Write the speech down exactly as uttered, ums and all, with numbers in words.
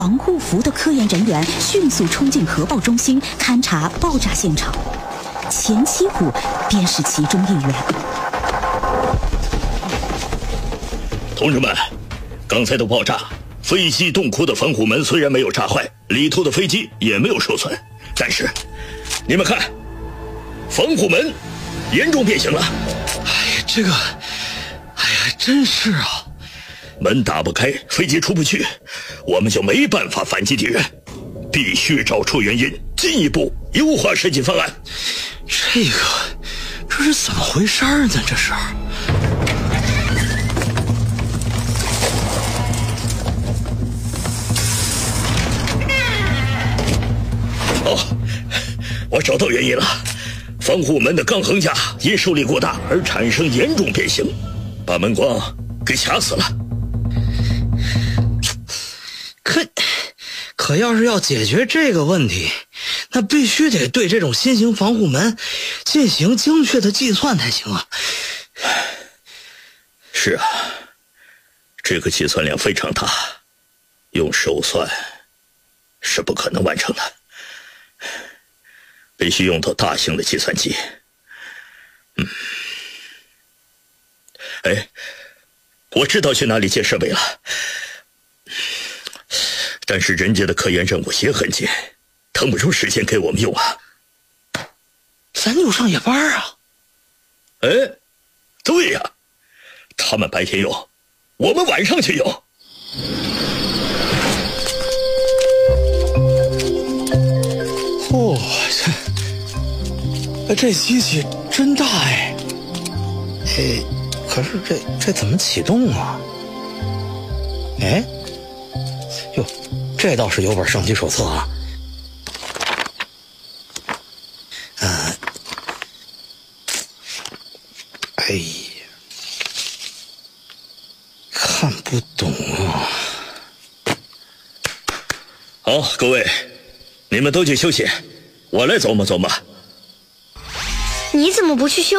防护服的科研人员迅速冲进核爆中心，勘察爆炸现场。钱七虎便是其中一员。 同志们，刚才的爆炸，飞机洞窟的防护门虽然没有炸坏，里头的飞机也没有受损，但是，你们看，防护门严重变形了。 哎呀，这个，哎呀，真是啊！ 门打不开，飞机出不去，我们就没办法反击敌人，必须找出原因，进一步优化设计方案。 这个，这是怎么回事呢？这是。 哦，我找到原因了，防护门的钢横架因受力过大而产生严重变形，把门框给卡死了。 可可要是要解决这个问题，那必须得对这种新型防护门进行精确的计算才行啊。 是啊，这个计算量非常大，用手算是不可能完成的，必须用到大型的计算机。嗯，哎，我知道去哪里借设备了，但是人家的科研任务也很紧，腾不出时间给我们用啊。 咱就上夜班啊。 哎，对呀，他们白天用，我们晚上去用。 哦，这这机器真大哎！哎，可是这这怎么启动啊？哎，哟，这倒是有本升级手册啊。呃，哎呀，看不懂啊。 好，各位，你们都去休息，我来琢磨琢磨。 你怎么不去休